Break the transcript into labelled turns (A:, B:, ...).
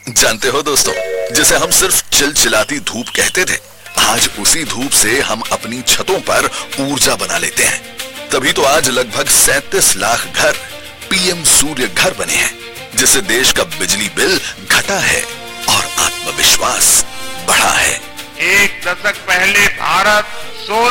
A: जानते हो दोस्तों, जिसे हम सिर्फ चिलचिलाती धूप कहते थे, आज उसी धूप से हम अपनी छतों पर ऊर्जा बना लेते हैं। तभी तो आज लगभग 37 लाख घर पीएम सूर्य घर बने हैं, जिससे देश का बिजली बिल घटा है और आत्मविश्वास बढ़ा है।
B: एक दशक पहले भारत